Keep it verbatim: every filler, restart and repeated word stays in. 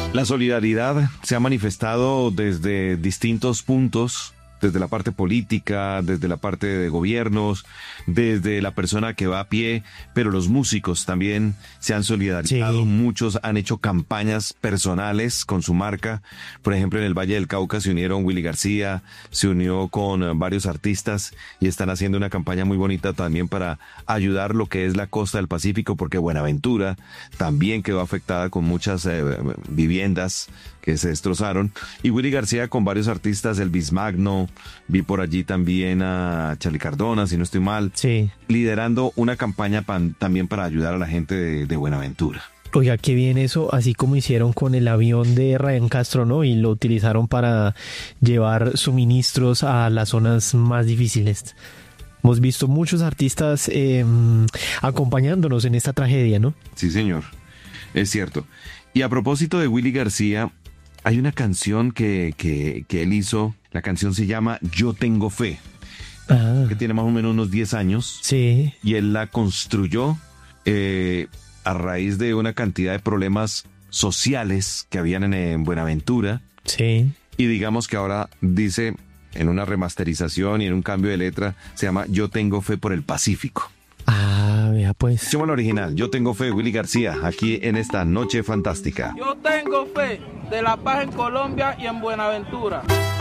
La solidaridad se ha manifestado desde distintos puntos, desde la parte política, desde la parte de gobiernos, desde la persona que va a pie, pero los músicos también se han solidarizado. Sí. Muchos han hecho campañas personales con su marca. Por ejemplo, en el Valle del Cauca se unieron Willy García, se unió con eh, varios artistas y están haciendo una campaña muy bonita también para ayudar lo que es la costa del Pacífico, porque Buenaventura también quedó afectada con muchas eh, viviendas que se destrozaron. Y Willy García con varios artistas, Elvis Magno, vi por allí también a Charly Cardona, si no estoy mal, Sí. liderando una campaña pan- también para ayudar a la gente de, de Buenaventura. Oiga, qué bien eso, así como hicieron con el avión de Ryan Castro, ¿no? Y lo utilizaron para llevar suministros a las zonas más difíciles. Hemos visto muchos artistas eh, acompañándonos en esta tragedia, ¿no? Sí, señor, es cierto. Y a propósito de Willy García, hay una canción que, que, que él hizo, la canción se llama Yo Tengo Fe, Ah, que tiene más o menos unos diez años, sí, y él la construyó eh, a raíz de una cantidad de problemas sociales que habían en, en Buenaventura, sí. y digamos que ahora dice, en una remasterización y en un cambio de letra, se llama Yo Tengo Fe por el Pacífico. Ah, vea pues. Escuchemos la original, Yo Tengo Fe, Willy García, aquí en esta noche fantástica. Yo tengo fe de la paz en Colombia y en Buenaventura.